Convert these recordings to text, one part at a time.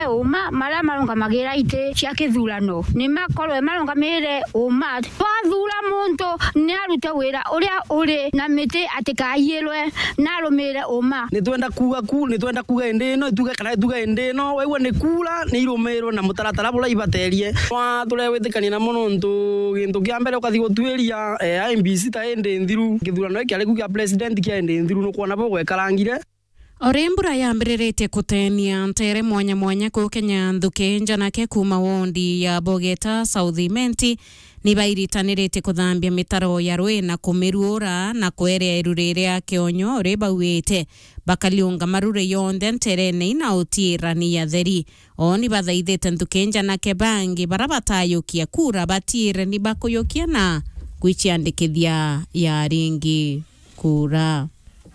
uma mara maronga magira ite cia kithurano ni makorwe maronga mere uma twathura muntu ni arute wira uria uri na miti atikayirwe na rumire uma ni twenda kuga endeno ituga kana ituga endeno wewe ni kula ni irumirwe na mutaratara bula ibaterie twa turewithikania na munontu gintu kia mbere ukathi gutweria IMBC ta ende ndhiru kithurano kia riku kia president kia ende ndhiru no kuona bo gwekarangire. Orembura yambiriritie kutenia ntere mwanya mwanya ku Kenya Nthuki njanake kuma wondi ya Bogeta South Imenti ni bairitanirite kuthambia mitaro ya rwe na kumiruura na kwerea irurire ya kionyo ribauite bakaliunga marure yonde nterene ina utirani ya theri oni bathaithite Nthuki njanake bangi barabatayukia kura batire ni bakuyokia na gwichiandikithia ya ringi kura.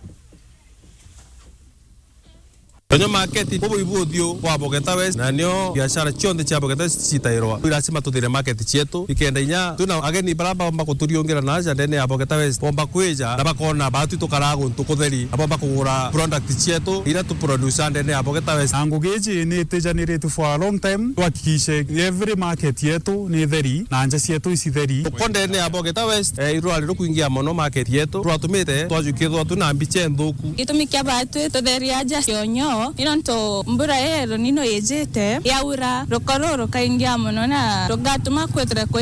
Tonyo market bobo ibudio kwa Bogeta West na nio biashara chionde cha Bogeta citairwa lazima tuthire market chetu ikenda inya tuna ageni baraba bakuturiongera na aja ndene ya Bogeta West bomba kweja na bakona batu tukarago ntukutheri abamba kugura product chetu ira tu produce ndene ya Bogeta West angugeji ni tejanirate for a long time tuhakikishe every market yetu ni theri na anja cietu isi theri konde ne ya Bogeta West irwali rukuingia mono market yetu twatumite twajukithwa tuna mbiche nthuku gitumikia batu tutheri aja cionyo inonto mbura yero nino yejete yaura rokororo kaingia mono na rogatuma kwetre